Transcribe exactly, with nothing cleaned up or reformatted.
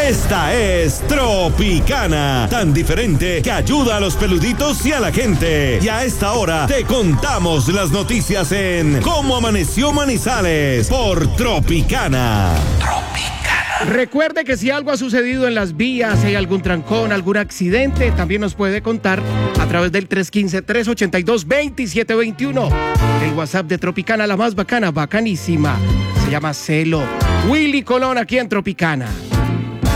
Esta es Tropicana, tan diferente que ayuda a los peluditos y a la gente. Y a esta hora te contamos las noticias en Cómo Amaneció Manizales por Tropicana. Tropicana. Recuerde que si algo ha sucedido en las vías, si hay algún trancón, algún accidente, también nos puede contar a través del tres uno cinco, tres ocho dos, dos siete dos uno. El WhatsApp de Tropicana, la más bacana, bacanísima. Se llama Celo. Willy Colón aquí en Tropicana.